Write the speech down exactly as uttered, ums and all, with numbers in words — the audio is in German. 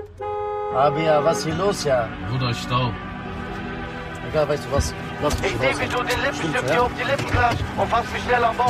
Abia, was ist hier los, ja? Bruder, Stau. Egal, weißt du was? Lass mich Ich sehe, wie du den Lippenstift dir auf die Lippen klatscht und fass mich schnell am Bauch.